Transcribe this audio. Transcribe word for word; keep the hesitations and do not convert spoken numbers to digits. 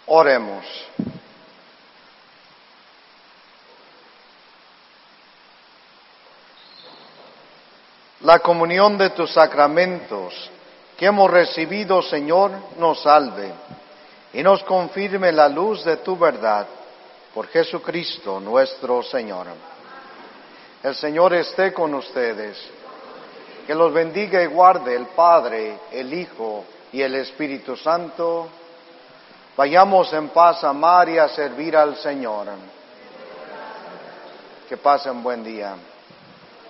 Oremos. La comunión de tus sacramentos que hemos recibido, Señor, nos salve y nos confirme la luz de tu verdad. Por Jesucristo nuestro Señor. El Señor esté con ustedes. Que los bendiga y guarde el Padre, el Hijo y el Espíritu Santo. Vayamos en paz a amar y a servir al Señor. Que pasen buen día.